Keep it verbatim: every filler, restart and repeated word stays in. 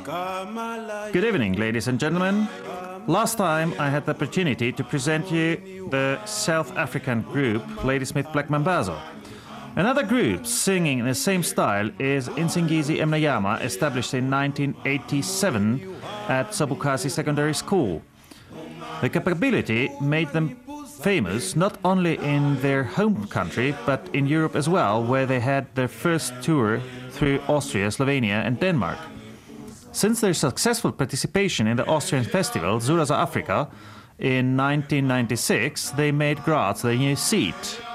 Good evening, ladies and gentlemen. Last time I had the opportunity to present you the South African group Ladysmith Black Mambazo. Another group singing in the same style is Insingizi Mnyama, established in nineteen eighty-seven at Sobukasi Secondary School. The capability made them famous not only in their home country but in Europe as well, where they had their first tour through Austria, Slovenia and Denmark. Since their successful participation in the Austrian festival Zuraza Africa in nineteen ninety-six, they made Graz their new seat.